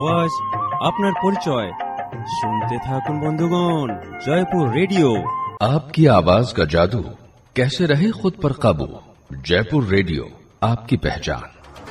আওয়াজ আপনার পরিচয় শুনতে থাকুন বন্ধুগণ। জয়পুর রেডিও, आपकी आवाज का जादू, कैसे रहे खुद पर काबू। जयपुर रेडियो, आपकी पहचान।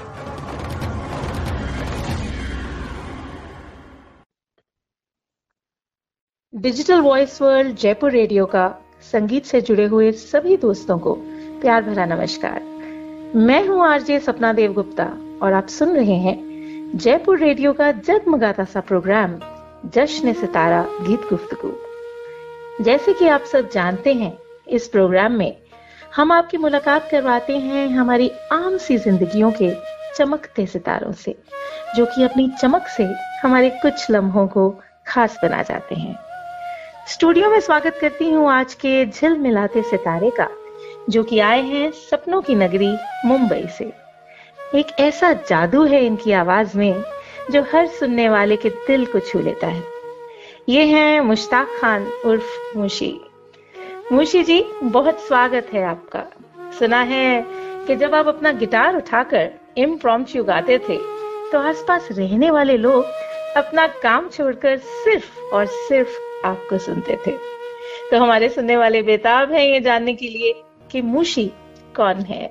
Digital voice world Jaipur radio का संगीत से जुड़े हुए सभी दोस्तों को प्यार भरा नमस्कार। मैं हूं आरजे सपना देव गुप्ता और आप सुन रहे हैं जयपुर रेडियो का जगमगाता सा प्रोग्राम जश्न सितारा गीत गुफ्तगू। जैसे कि आप सब जानते हैं, इस प्रोग्राम में हम आपकी मुलाकात करवाते हैं हमारी आम सी जिंदगियों के चमकते सितारों से, जो कि अपनी चमक से हमारे कुछ लम्हों को खास बना जाते हैं। स्टूडियो में स्वागत करती हूँ आज के झिलमिलाते सितारे का, जो कि आए हैं सपनों की नगरी मुंबई से। एक ऐसा जादू है इनकी आवाज में जो हर सुनने वाले के दिल को छू लेता है। ये हैं मुश्ताक खान उर्फ मूशी। मूशी जी, बहुत स्वागत है आपका। सुना है कि जब आप अपना गिटार उठाकर इम्प्रॉम्प्टू गाते थे तो आसपास रहने वाले लोग अपना काम छोड़कर सिर्फ और सिर्फ आपको सुनते थे। तो हमारे सुनने वाले बेताब हैं ये जानने के लिए कि मूशी कौन है।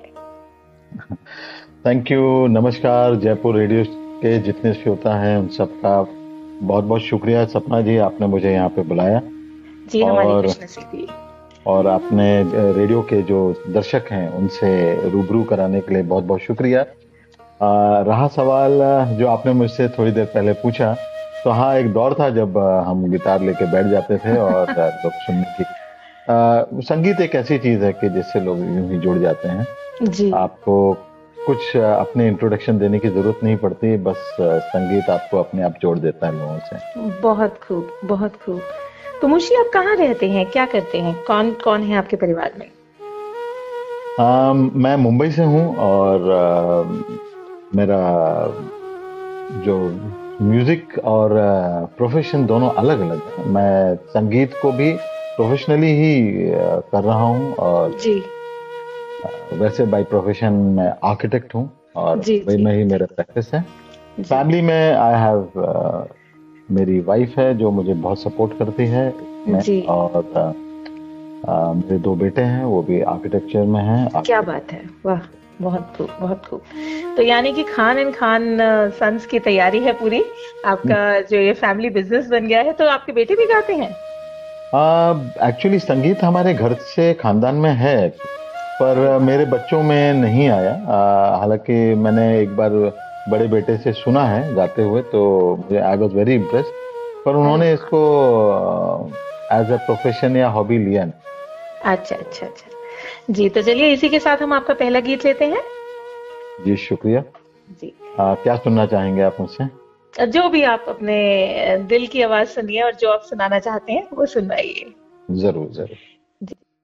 Thank you. नमस्कार। जयपुर रेडियो के जितने श्रोता हैं उन सबका बहुत बहुत शुक्रिया। सपना जी, आपने मुझे यहाँ पे बुलाया जी, हमारी खुशनसीबी। और आपने रेडियो के जो दर्शक हैं उनसे रूबरू कराने के लिए बहुत बहुत शुक्रिया। रहा सवाल जो आपने मुझसे थोड़ी देर पहले पूछा, तो हाँ, एक दौर था जब हम गिटार लेके बैठ जाते थे और लोग सुनने की। संगीत एक ऐसी चीज है कि जिससे लोग यूं ही जुड़ जाते हैं जी। आपको कुछ अपने इंट्रोडक्शन देने की जरूरत नहीं पड़ती, बस संगीत आपको अपने आप जोड़ देता है लोगों से। बहुत खूब, बहुत खूब। तो मूशी, आप कहाँ रहते हैं, क्या करते हैं, कौन कौन है आपके परिवार में? मैं मुंबई से हूँ और मेरा जो म्यूजिक और प्रोफेशन दोनों अलग अलग है। मैं संगीत को भी प्रोफेशनली ही कर रहा हूँ और जी वैसे बाय प्रोफेशन मैं आर्किटेक्ट हूँ और वही में ही मेरा प्रैक्टिस है। फैमिली में आई हैव मेरी वाइफ है जो मुझे बहुत सपोर्ट करती है जी। और मेरे दो बेटे हैं, वो भी आर्किटेक्चर में हैं। क्या बात है, वाह, बहुत खूब, बहुत खूब। तो यानी कि खान एंड खान सन्स की तैयारी है पूरी। आपका जो ये फैमिली बिजनेस बन गया है। तो आपके बेटे भी गाते हैं? एक्चुअली संगीत हमारे घर से खानदान में है, पर मेरे बच्चों में नहीं आया। हालांकि मैंने एक बार बड़े बेटे से सुना है गाते हुए, तो मुझे आई वाज वेरी इम्प्रेस्ड, पर उन्होंने इसको एज अ प्रोफेशन या हॉबी लिया नहीं। अच्छा अच्छा अच्छा जी। तो चलिए इसी के साथ हम आपका पहला गीत लेते हैं। जी शुक्रिया जी। क्या सुनना चाहेंगे आप मुझसे? जो भी आप अपने दिल की आवाज सुनिए और जो आप सुनाना चाहते हैं वो सुनवाइए। जरूर जरूर।